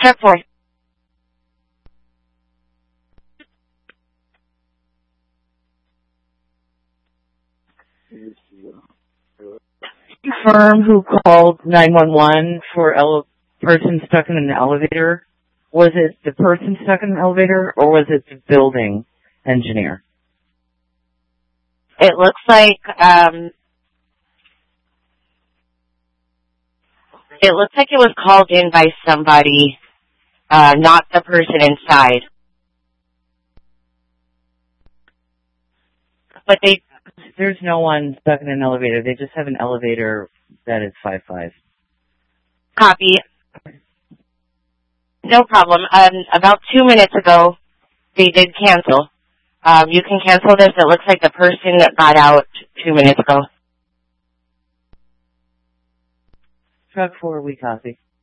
Truck 4. Firm who called 911 for a person stuck in an elevator. Was it the person stuck in an elevator, or was it the building engineer? It looks like it was called in by somebody, not the person inside. But there's no one stuck in an elevator. They just have an elevator that is 5-5. Copy. No problem. About 2 minutes ago, they did cancel. You can cancel this. It looks like the person got out 2 minutes ago. Truck 4, we copy.